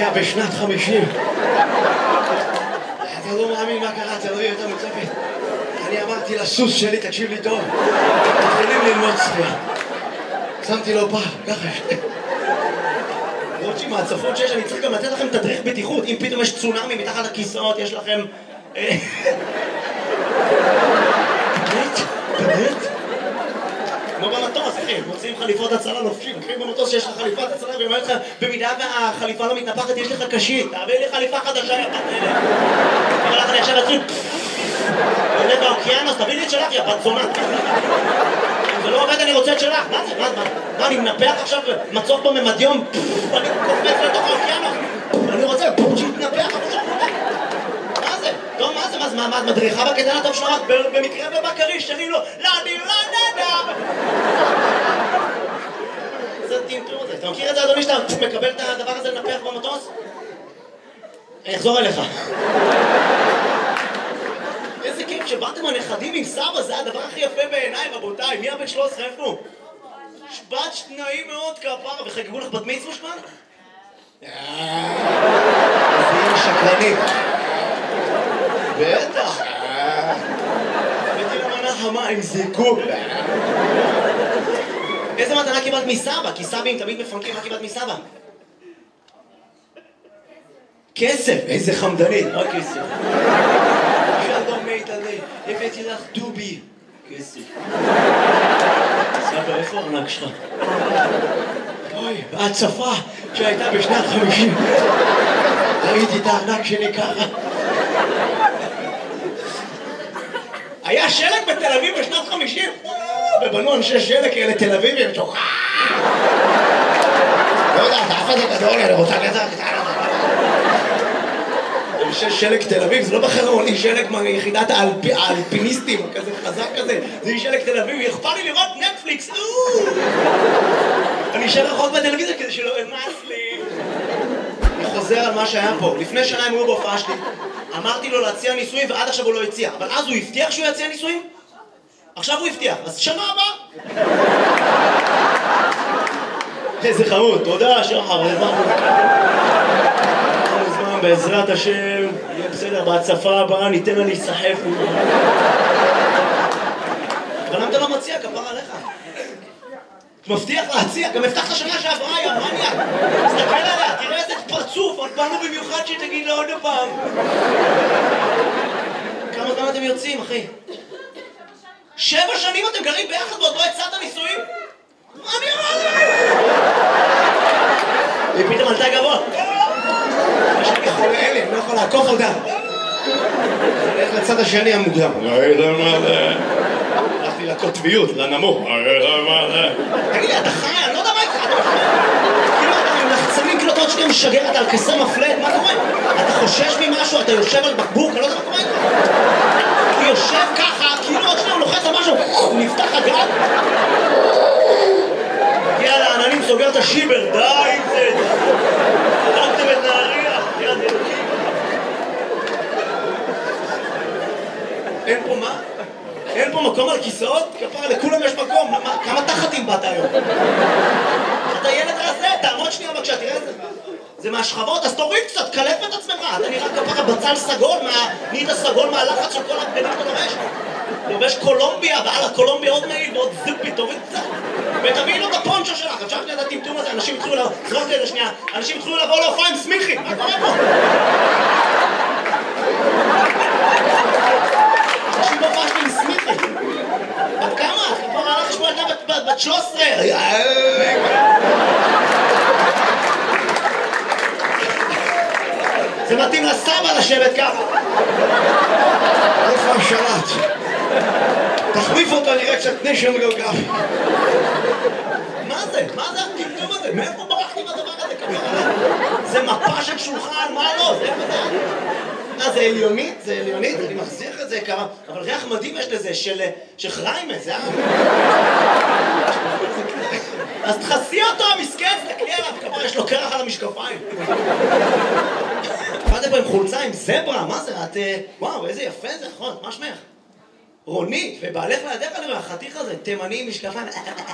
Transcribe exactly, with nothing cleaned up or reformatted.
היה בשנת חמישים. אתה לא מאמין מה קרה, אתה לא יותר מוצפת. אני אמרתי לסוס שלי, תקשיב לי טוב, מתחילים ללמוד שחייה. שמתי לו פעם, ככה. למרות שעם ההצפות שיש, אני צריך גם לתת לכם תדריך בטיחות. אם פתאום יש צונאמי מתחת לכיסאות, יש לכם... באמת? באמת? כמו במטוס, אחי, מוצאים חליפות הצלה לובשים. אחי, במטוס שיש לך חליפת הצלה, ואומר לך, במידה והחליפה לא מתנפחת, יש לך קשית. תעביר לי חליפה חדשה, יא בת מלך. אבל לך אני עכשיו אצלי... עולה באוקיינוס, תביא לי את שלך, יא בת זונה. אם זה לא עובד, אני רוצה את שלך. מה זה? מה זה? מה, אני מנפח עכשיו מצוף בממדיום? אני קופץ לתוך האוקיינוס. אני רוצה שיתנפח, אבל שאני רוצה. מה זה? טוב, מה זה? מה זה? מה, את מדריכה בקטן הטוב שלך? במקרה ובקריש, שאני לא... לא, אני לא נדע! זה טמטום הזה. אתה מכיר את זה, אדוני, שאתה מקבל את הדבר הזה לנפח במטוס? אני אחזור אליך. איזה כיף שבאתם הנכדים עם סבא, זה הדבר הכי יפה בעיניי, רבותיי. מי הבן שלוש עשרה, איפה? שבת שניים מאוד כפרה, וחגגו לך בת מצווה שמן? איזה אימא שקרנית. בטח. הבאתי למנה חמה עם זיקוק. איזה מתנה קיבלת מסבא? כי סבים תמיד מפנקים, מה קיבלת מסבא? כסף, איזה חמדנית, רק כסף. שלום מיטלי, הבאתי לך דובי. כסף. סבא, איפה הארנק שלך? אוי, בהצפה שהייתה בשנת חמישים. ראיתי את הארנק שלי ככה. היה שלג בתל אביב בשנת חמישים? ובנו אנשי שלג כאלה תל אביבים. לא יודע, אתה אף הזה גדול, אני רוצה גזר קטן. אנשי שלג תל אביב, זה לא בחרון, היא שלג מיחידת האלפיניסטים, כזה חזק כזה, זה היא שלג תל אביב, אכפר לי לראות נטפליקס, אני אשאר רחוק בטלוויזיה כדי שלא אמאס לי. אני חוזר על מה שהיה פה, לפני שנה הם היו בהופעה שלי, אמרתי לו להציע נישואים ועד עכשיו הוא לא הציע, אבל אז הוא הבטיח שהוא יציע נישואים? עכשיו הוא הבטיח, אז שנה הבאה. איזה חמוד, תודה שחר, בעזרת השם, יהיה בסדר, בהצפה הבאה ניתן לה להיסחף. אבל למה אתה לא מציע, כפר עליך? מבטיח להציע, גם הבטחת שנה שעברה, יא מניאק. תסתכל עליה, תראה איזה פרצוף, באנו במיוחד שהיא תגיד לה עוד פעם. כמה זמן אתם יוצאים, אחי? שבע שנים אתם גרים ביחד ועוד לא הצעת נישואים? מה אני אמרתי? היא פתאום עלתה גבוה. יש לי חולה אלה, אני לא יכול לעקוף אותה. אני הולך לצד השני המוקדם. הלכתי לקוטביות, לנמוך. תגיד לי, אתה חי? אני לא יודע מה איתך. כאילו אתה עם לחצנים קלוטות שאתה משגר, אתה על כסר מפלט, מה קורה? אתה חושש ממשהו, אתה יושב על בקבוק, אני לא יודע מה קורה איתך. הוא יושב ככה, כאילו עוד שניה הוא לוחץ על משהו, הוא נפתח הגג. הגיע לעננים, סוגר את השיבר, די עם זה. הלכתם את נהריה, יד אלוקים. אין פה מה? אין פה מקום על כיסאות? כפרה, לכולם יש מקום. כמה תחתים באת היום? אתה ילד רזה, תעמוד שנייה בבקשה, תראה את זה. זה מהשכבות, אז תוריד קצת, קלף את עצמך. אתה נראה כפרה בצל סגול, נהיית הסגול מהלחץ של כל הבגדים שאתה לובש. לובש קולומביה, ועל הקולומביה עוד מעיל ועוד זיפי, תוריד קצת. ותביאי לו את הפונצ'ו שלך, עכשיו שנייה את הטמטום הזה, אנשים התחילו לבוא, זרוק לי את זה שנייה, אנשים התחילו לבוא להופעה עם סמיכי, מה קורה פה? אנשים בהופעה שלי עם סמיכי. בת כמה? כבר הלך לשמוע ילדה בת שלוש עשרה. זה מתאים לסבא לשבת ככה. איפה השלט? תחליף אותו, נראה קצת נשם גיאוגרפי. מה זה? מה זה הטמטום הזה? מאיפה ברחתי בדבר הזה כפרה? זה מפה של שולחן, מה לא? זה איפה זה? אה, זה עליונית? זה עליונית? אני מחזיר את זה כמה... אבל ריח מדהים יש לזה, של חריימה, זה... אז תחסי אותו, המסכן, תקלי עליו, כפרה, יש לו קרח על המשקפיים. באתם פה עם חולצה, עם זברה, מה זה? את... וואו, איזה יפה זה, נכון, מה שמך? רונית, ובעלך לידך אני רואה, החתיך הזה, תימני עם משקפיים.